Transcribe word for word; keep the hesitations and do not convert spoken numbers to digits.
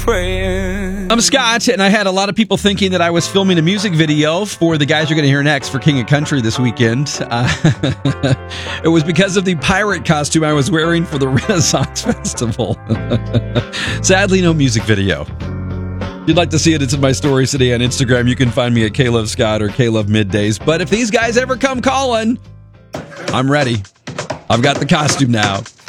praying. I'm Scott, and I had a lot of people thinking that I was filming a music video for the guys you're going to hear next for King of Country this weekend. Uh, it was because of the pirate costume I was wearing for the Renaissance Festival. Sadly, no music video. If you'd like to see it, it's in my stories today on Instagram. You can find me at K-Love Scott or K-Love Middays. But if these guys ever come calling, I'm ready. I've got the costume now.